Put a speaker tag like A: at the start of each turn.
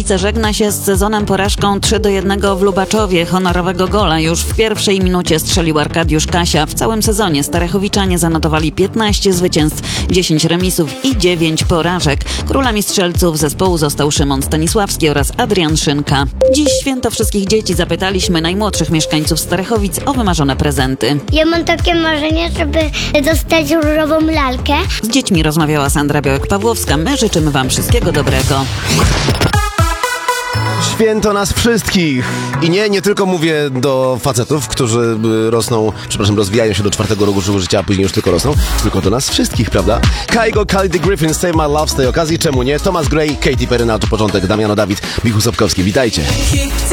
A: Gliwice żegna się z sezonem porażką 3-1 w Lubaczowie. Honorowego gola już w pierwszej minucie strzelił Arkadiusz Kasia. W całym sezonie Starechowiczanie zanotowali 15 zwycięstw, 10 remisów i 9 porażek. Królami strzelców zespołu został Szymon Stanisławski oraz Adrian Szynka. Dziś święto wszystkich dzieci. Zapytaliśmy najmłodszych mieszkańców Starechowic o wymarzone prezenty.
B: Ja mam takie marzenie, żeby dostać różową lalkę.
A: Z dziećmi rozmawiała Sandra Białek-Pawłowska. My życzymy wam wszystkiego dobrego.
C: Święto nas wszystkich. I nie tylko mówię do facetów, którzy rozwijają się do 4. roku życia, a później już tylko rosną, tylko do nas wszystkich, prawda? Kygo, Khalid Griffin, Save My Love z tej okazji, czemu nie? Thomas Gray, Katy Perry na początek, Damiano Dawid, Michał Sobkowski, witajcie.